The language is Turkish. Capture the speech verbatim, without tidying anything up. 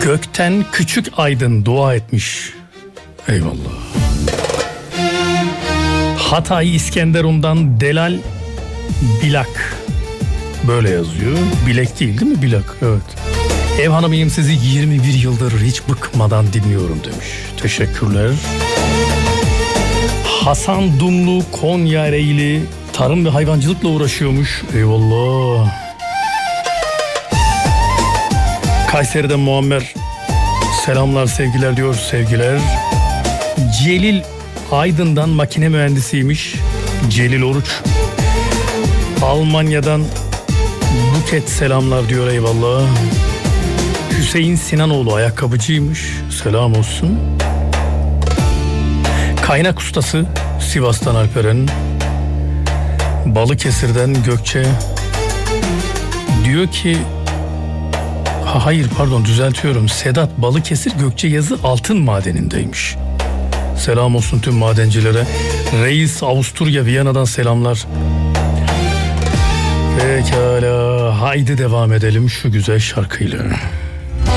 Gökten küçük aydın dua etmiş. Eyvallah. Hatay İskenderun'dan Delal Bilak. Böyle yazıyor. Bilek değil değil mi? Bilak. Evet. Ev hanımıyım, sizi yirmi bir yıldır hiç bıkmadan dinliyorum demiş. Teşekkürler. Hasan Dumlu Konya Ereğli tarım ve hayvancılıkla uğraşıyormuş. Eyvallah. Kayseri'den Muammer selamlar sevgiler diyor, sevgiler. Celil Aydın'dan makine mühendisiymiş. Celil Oruç. Almanya'dan Buket selamlar diyor, eyvallah. Hüseyin Sinanoğlu ayakkabıcıymış. Selam olsun. Kaynak ustası Sivas'tan Alperen. Balıkesir'den Gökçe. Diyor ki ha, hayır pardon düzeltiyorum. Sedat Balıkesir Gökçeyazı altın madenindeymiş. Selam olsun tüm madencilere. Reis Avusturya Viyana'dan selamlar. Pekala, haydi devam edelim şu güzel şarkıyla.